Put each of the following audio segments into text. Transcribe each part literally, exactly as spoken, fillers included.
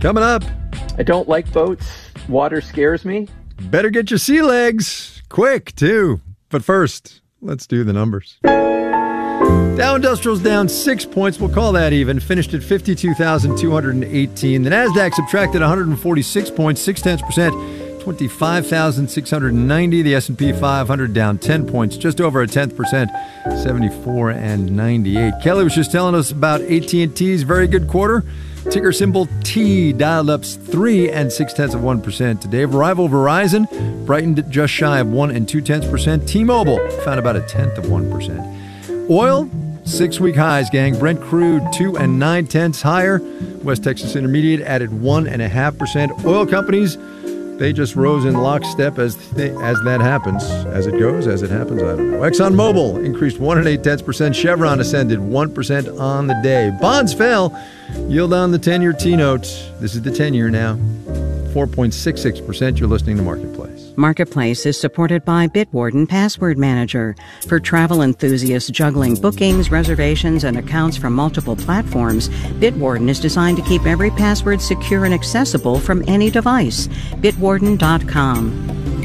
Coming up. I don't like boats. Water scares me. Better get your sea legs. Quick, too. But first, let's do the numbers. Dow Industrial's down six points. We'll call that even. Finished at fifty-two thousand two hundred eighteen. The NASDAQ subtracted one hundred forty-six points, six tenths percent, twenty-five thousand six hundred ninety. The S and P five hundred down ten points, just over a tenth percent, seventy-four and ninety-eight. Kelly was just telling us about A T and T's very good quarter. Ticker symbol T dialed up three and six tenths of one percent today. Rival Verizon brightened just shy of one and two tenths percent. T-Mobile found about a tenth of one percent. Oil, six-week highs, gang. Brent crude, two and nine tenths higher. West Texas Intermediate added one and a half percent. Oil companies, they just rose in lockstep as they, as that happens. As it goes, as it happens, I don't know. ExxonMobil increased one and eight tenths percent. Chevron ascended one percent on the day. Bonds fell. Yield on the ten-year T-note. This is the ten-year now. four point six six percent. You're listening to Marketplace. Marketplace is supported by Bitwarden Password Manager. For travel enthusiasts juggling bookings, reservations, and accounts from multiple platforms, Bitwarden is designed to keep every password secure and accessible from any device. Bitwarden dot com.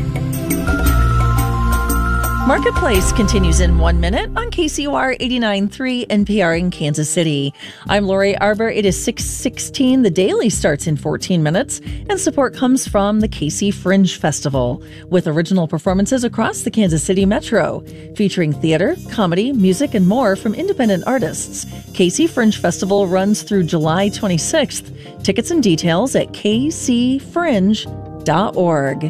Marketplace continues in one minute on K C O R eighty-nine point three N P R in Kansas City. I'm Lori Arbor. It is six sixteen. The daily starts in fourteen minutes, and support comes from the K C Fringe Festival, with original performances across the Kansas City metro, featuring theater, comedy, music, and more from independent artists. K C Fringe Festival runs through July twenty-sixth. Tickets and details at k c fringe dot org.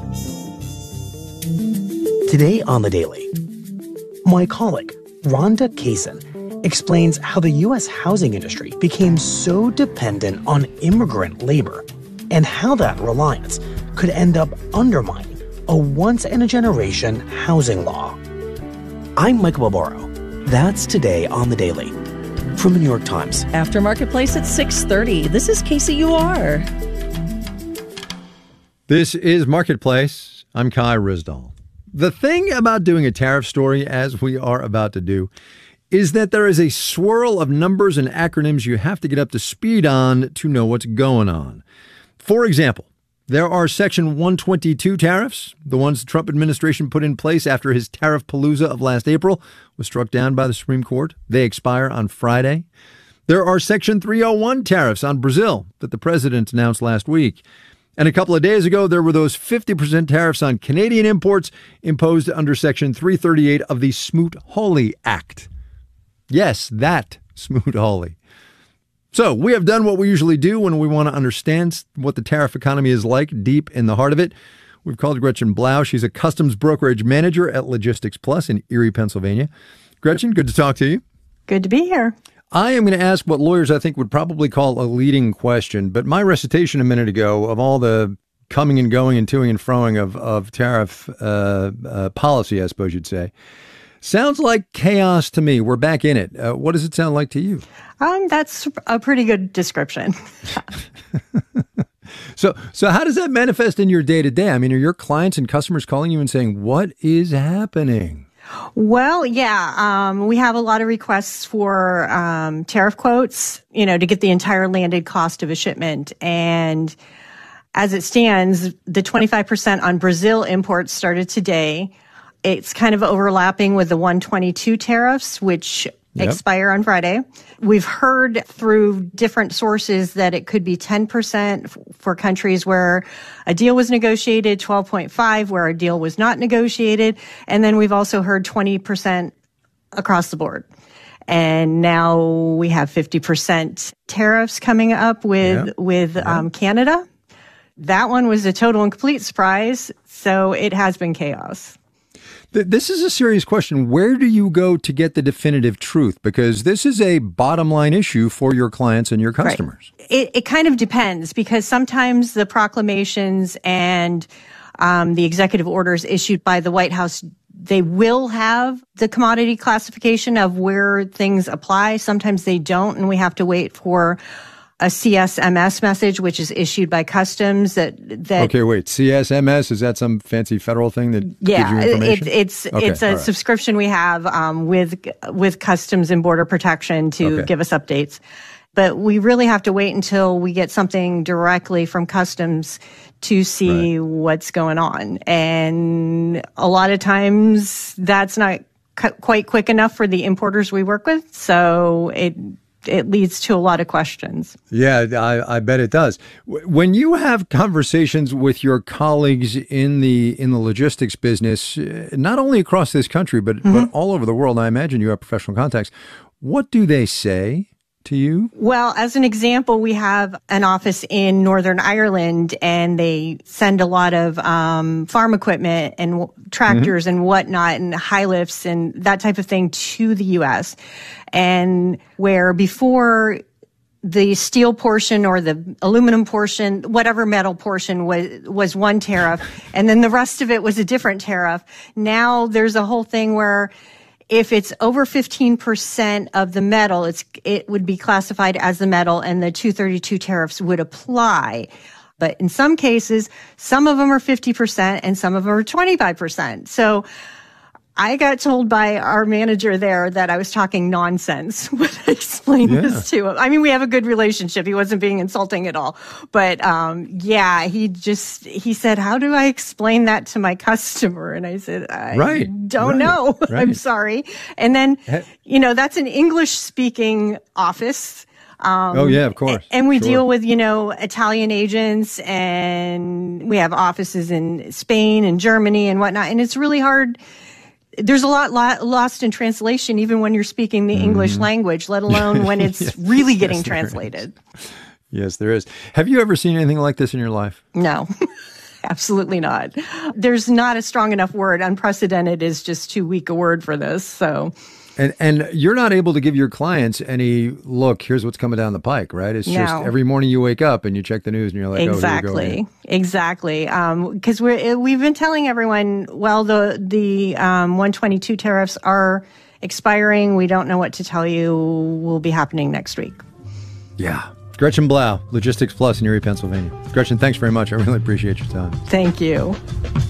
Today on The Daily, my colleague, Rhonda Kaysen, explains how the U S housing industry became so dependent on immigrant labor and how that reliance could end up undermining a once-in-a-generation housing law. I'm Michael Barbaro. That's Today on The Daily from the New York Times. After Marketplace at six thirty, this is K C U R. This is Marketplace. I'm Kai Ryssdal. The thing about doing a tariff story, as we are about to do, is that there is a swirl of numbers and acronyms you have to get up to speed on to know what's going on. For example, there are Section one twenty-two tariffs, the ones the Trump administration put in place after his tariff palooza of last April was struck down by the Supreme Court. They expire on Friday. There are Section three oh one tariffs on Brazil that the president announced last week. And a couple of days ago, there were those fifty percent tariffs on Canadian imports imposed under Section three thirty-eight of the Smoot-Hawley Act. Yes, that Smoot-Hawley. So we have done what we usually do when we want to understand what the tariff economy is like deep in the heart of it. We've called Gretchen Blau. She's a customs brokerage manager at Logistics Plus in Erie, Pennsylvania. Gretchen, good to talk to you. Good to be here. I am going to ask what lawyers I think would probably call a leading question, but my recitation a minute ago of all the coming and going and toing and froing of, of tariff uh, uh, policy, I suppose you'd say, sounds like chaos to me. We're back in it. Uh, what does it sound like to you? Um, that's a pretty good description. so, so how does that manifest in your day-to-day? I mean, are your clients and customers calling you and saying, what is happening? Well, yeah, um, we have a lot of requests for um, tariff quotes, you know, to get the entire landed cost of a shipment. And as it stands, the twenty-five percent on Brazil imports started today. It's kind of overlapping with the one twenty-two tariffs, which Yep. expire on Friday. We've heard through different sources that it could be ten percent f- for countries where a deal was negotiated, twelve point five where a deal was not negotiated, and then we've also heard twenty percent across the board. And now we have fifty percent tariffs coming up with, yep. with yep. Um, Canada. That one was a total and complete surprise, so it has been chaos. This is a serious question. Where do you go to get the definitive truth? Because this is a bottom line issue for your clients and your customers. Right. It, it kind of depends, because sometimes the proclamations and um, the executive orders issued by the White House, they will have the commodity classification of where things apply. Sometimes they don't, and we have to wait for a C S M S message, which is issued by Customs. That that okay, wait, C S M S, is that some fancy federal thing that yeah, gives you information? It, it's okay, it's a right. subscription we have um, with with Customs and Border Protection to okay. give us updates. but we really have to wait until we get something directly from customs to see right. what's going on. And a lot of times that's not cu- quite quick enough for the importers we work with. So it it leads to a lot of questions. Yeah, I, I bet it does. When you have conversations with your colleagues in the in the logistics business, not only across this country, but, mm-hmm. but all over the world, I imagine you have professional contacts. What do they say to you? Well, as an example, we have an office in Northern Ireland, and they send a lot of um, farm equipment and w- tractors mm-hmm. and whatnot and high lifts and that type of thing to the U S. And where before the steel portion or the aluminum portion, whatever metal portion was, was one tariff, and then the rest of it was a different tariff. Now there's a whole thing where if it's over fifteen percent of the metal, it's, it would be classified as the metal, and the two thirty-two tariffs would apply. But in some cases, some of them are fifty percent and some of them are twenty-five percent. So I got told by our manager there that I was talking nonsense when I explained yeah. this to him. I mean, we have a good relationship. He wasn't being insulting at all. But, um, yeah, he just, he said, how do I explain that to my customer? And I said, I right, don't right, know. Right. I'm sorry. And then, you know, that's an English speaking office. Um, oh, yeah, of course. And we sure. deal with, you know, Italian agents, and we have offices in Spain and Germany and whatnot. And it's really hard. There's a lot lo- lost in translation, even when you're speaking the mm. English language, let alone when it's yes. really getting yes, translated. Is. Yes, there is. Have you ever seen anything like this in your life? No, absolutely not. There's not a strong enough word. Unprecedented is just too weak a word for this. So, and and you're not able to give your clients any, look, here's what's coming down the pike, right? It's no. just every morning you wake up and you check the news and you're like, exactly. oh, here we go. Exactly. Um, because we're, we've been telling everyone, well, the, the, um, one twenty-two tariffs are expiring. We don't know what to tell you will be happening next week. Yeah. Gretchen Blau, Logistics Plus in Erie, Pennsylvania. Gretchen, thanks very much. I really appreciate your time. Thank you.